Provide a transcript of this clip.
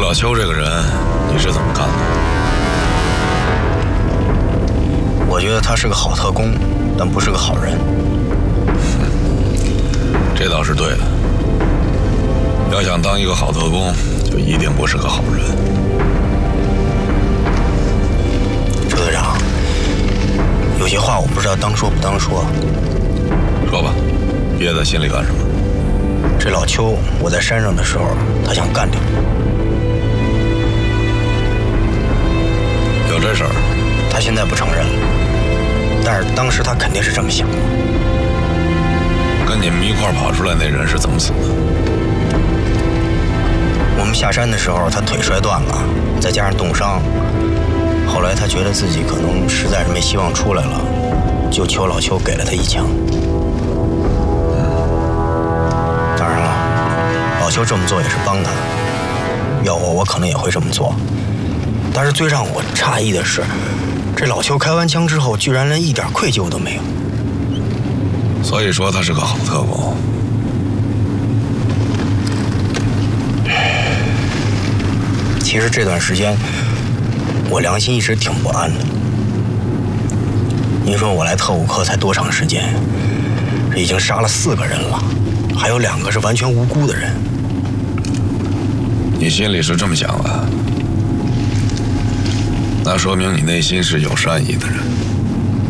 老邱这个人，你是怎么看的？ 我觉得他是个好特工，但不是个好人。 这倒是对的。要想当一个好特工，就一定不是个好人。 周队长，有些话我不知道当说不当说。 说吧，憋在心里干什么？ 这老邱，我在山上的时候，他想干掉我。 有这事儿？ 他现在不承认了，但是当时他肯定是这么想的。 跟你们一块儿跑出来那人是怎么死的？ 我们下山的时候，他腿摔断了，再加上冻伤，后来他觉得自己可能实在是没希望出来了，就求老邱给了他一枪。当然了，老邱这么做也是帮他，要我可能也会这么做。但是最让我诧异的是，这老邱开完枪之后，居然连一点愧疚都没有。 所以说他是个好特工。 其实这段时间，我良心一直挺不安的。您说我来特务科才多长时间？这已经杀了4个人了，还有2个是完全无辜的人。 你心里是这么想的？那说明你内心是有善意的人。